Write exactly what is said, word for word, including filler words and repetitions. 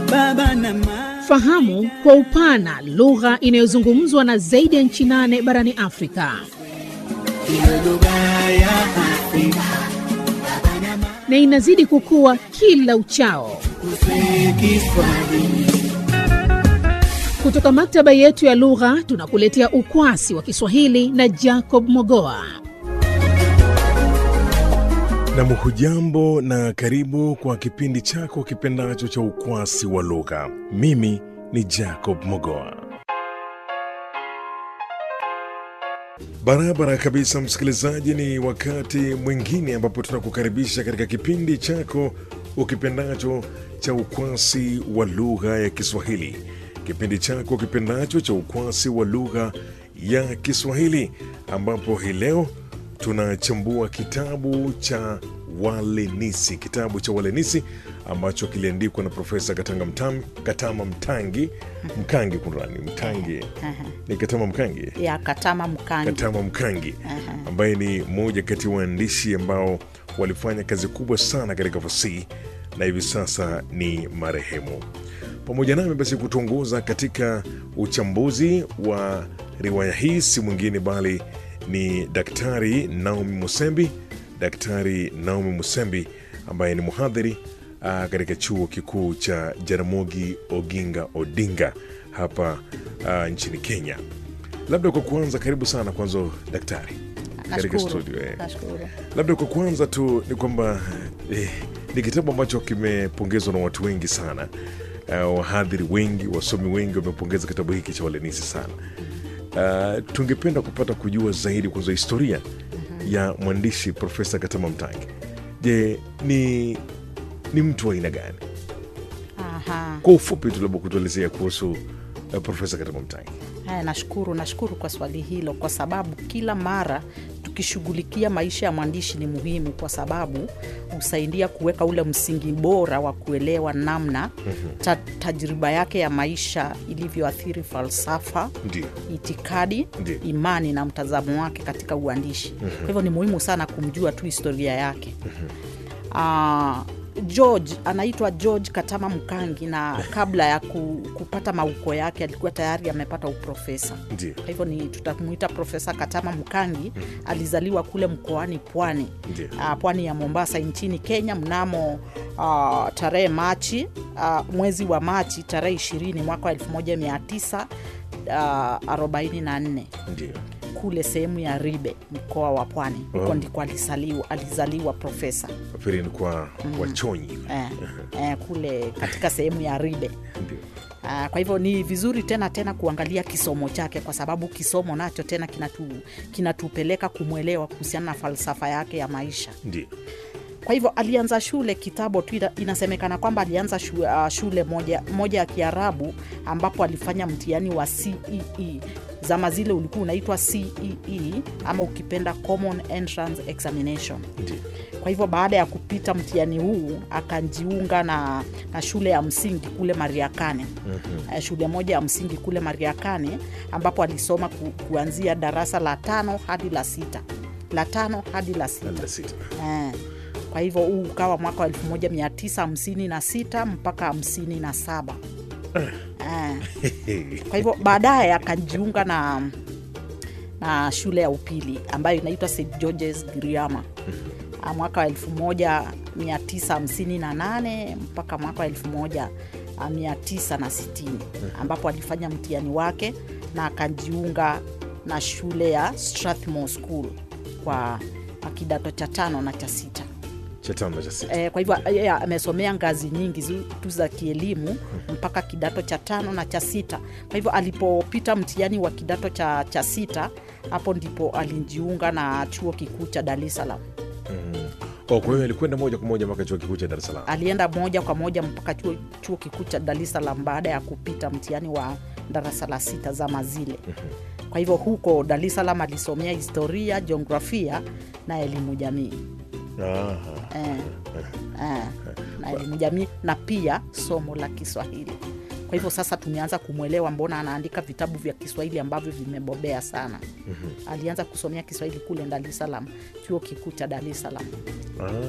baba na mama. Fahamu kwa upana lugha inayozungumzwa na zaidi ya nchi nane barani Afrika. Iwe lugha ya Afrika, baba na mama. Na inazidi kukua kila uchao. Kusema Kiswahili. Kutoka maktaba yetu ya lugha tunakuletea ukwasi wa Kiswahili na Jacob Mogoa. Na mhujambo na karibu kwa kipindi chako kipendacho cha ukwasi wa lugha. Mimi ni Jacob Mogoa. Barabara kabisa msikilizaji, ni wakati mwingine ambapo tunakukaribisha katika kipindi chako ukipendacho cha ukwasi wa lugha ya Kiswahili. Kipindi chako kipendacho cha ukwasi wa lugha ya Kiswahili, ambapo hii leo tunachambua kitabu cha Walenisi, kitabu cha Walenisi ambacho kiliandikwa na Profesa Katanga Mtam, Katama Mtangi, Mkangi kunrani, Mtangi. Ni Katama Mkangi? Ya, Katama Mkangi. Katama Mkangi, ambaye ni mmoja kati ya waandishi ambao walifanya kazi kubwa sana katika fasihi na hivi sasa ni marehemu. Pamoja nami basi kutuongoza katika uchambuzi wa riwaya hii si mwingine bali ni Daktari Naomi Musembi. Daktari Naomi Musembi ambaye ni mhadhiri uh, katika chuo kikuu cha Jaramogi Oginga Odinga hapa uh, nchini Kenya. Labda kwa kuanza, karibu sana kwanza daktari katika studio. Eh. Labda kwa kuanza tu ni kwamba eh, ni kitabu ambacho kimepongezwa na watu wengi sana. Uh, wahadhiri wengi, wasomi wengi wamepongeza kitabu hiki cha Walenisi sana. Uh, tungependa kupata kujua zaidi kwanza historia uh-huh. ya mwandishi Profesa Katama Mtangi. Je, ni ni mtu wa aina gani? Aha. Kwa ufupi tu labda kutuelezea kuhusu uh, Profesa Katama Mtangi. Haya, nashukuru, nashukuru kwa swali hilo, kwa sababu kila mara tukishughulikia maisha ya mwandishi ni muhimu, kwa sababu husaidia kuweka ule msingi bora wa kuelewa namna ta, tajriba yake ya maisha ilivyoathiri falsafa, Ndiyo. itikadi, Ndiyo. imani na mtazamo wake katika uandishi. Kwa hivyo ni muhimu sana kumjua tu historia yake. Ah, George, anaitwa George Katama Mkangi, na kabla ya ku, kupata mauko yake alikuwa tayari amepata uprofesa. Ndiyo. Kwa hivyo ni tutamuita Profesa Katama Mkangi. Mm. Alizaliwa kule mkoani Pwani, uh, Pwani ya Mombasa nchini Kenya mnamo uh, tarehe Machi, uh, mwezi wa Machi tarehe ishirini mwaka elfu moja mia tisa arobaini na nne. Ndiyo. Kule sehemu ya Ribe, mkoa wa Pwani. Huko oh. ndiko alizaliwa, alizaliwa profesa. Afiri ni kwa mm. Wachonyi. Eh, eh, kule katika sehemu ya Ribe. Ndiyo. Uh, kwa hivyo ni vizuri tena tena kuangalia kisomo chake, kwa sababu kisomo nacho tena kinatu, kinatupeleka kumwelewa kuhusiana na falsafa yake ya maisha. Ndiyo. Kwa hivyo alianza shule kitambo tu, inasemekana kwamba alianza shule, uh, shule moja, moja ya Kiarabu ambapo alifanya mtihani wa C E E. Zama zile ulikuwa unaitwa C E E ama ukipenda Common Entrance Examination. Ndiyo. Kwa hivyo baada ya kupita mtihani huu akajiunga na, na shule ya msingi kule Mariakane. Mm-hmm. Shule moja ya msingi kule Mariakane ambapo alisoma ku, kuanzia darasa la tano hadi la sita. La tano hadi la sita. La sita. Eh. Kwa hivyo huu ukawa mwaka wa elfu moja mia tisa hamsini na sita mpaka hamsini na saba. Eh. Kwa hivyo baadaye akajiunga na na shule ya upili ambayo inaitwa Saint George's Giriama. Mm-hmm. Mwaka wa elfu moja mia tisa hamsini na nane mpaka mwaka wa elfu moja mia tisa na sitini. Mm-hmm. Ambapo alifanya mtihani wake na akajiunga na shule ya Strathmore School kwa kidato cha tano na cha sita. Eh, kwa hivyo amesomea ngazi nyingi tu za kielimu mpaka kidato cha tano na cha sita. Kwa hivyo alipopita mtihani wa kidato cha, cha sita, hapo ndipo alijiunga na chuo kikuu cha Dar es Salaam. Mm-hmm. Oh, kwa hiyo alikwenda moja kwa moja mpaka chuo kikuu cha Dar es Salaam. Alienda moja kwa moja mpaka chuo, chuo kikuu cha Dar es Salaam baada ya kupita mtihani wa darasa la sita zama zile. Mm-hmm. Kwa hivyo huko Dar es Salaam alisomea historia, jiografia na elimu jamii. Aha. Eh, eh, na elimu jamii na pia somo la Kiswahili. Kwa hivyo sasa tumeanza kumwelewa mbona anaandika vitabu vya Kiswahili ambavyo vimebobea sana. Mm-hmm. Alianza kusomea Kiswahili kule Dar es Salaam, chuo kikuu cha Dar es Salaam.